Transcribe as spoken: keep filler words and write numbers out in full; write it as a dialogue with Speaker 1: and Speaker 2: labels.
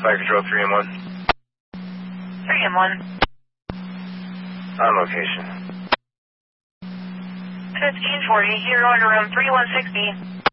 Speaker 1: Fire Control three M one.
Speaker 2: three M one.
Speaker 1: On location.
Speaker 2: fifteen forty, you're on around three one sixty.